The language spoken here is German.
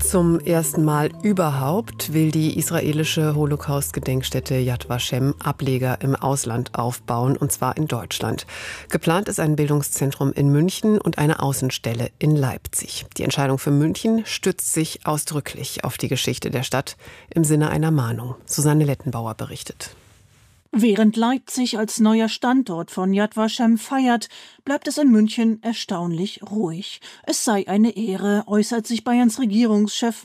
Zum ersten Mal überhaupt will die israelische Holocaust-Gedenkstätte Yad Vashem Ableger im Ausland aufbauen, und zwar in Deutschland. Geplant ist ein Bildungszentrum in München und eine Außenstelle in Leipzig. Die Entscheidung für München stützt sich ausdrücklich auf die Geschichte der Stadt im Sinne einer Mahnung. Susanne Lettenbauer berichtet. Während Leipzig als neuer Standort von Yad Vashem feiert, bleibt es in München erstaunlich ruhig. Es sei eine Ehre, äußert sich Bayerns Regierungschef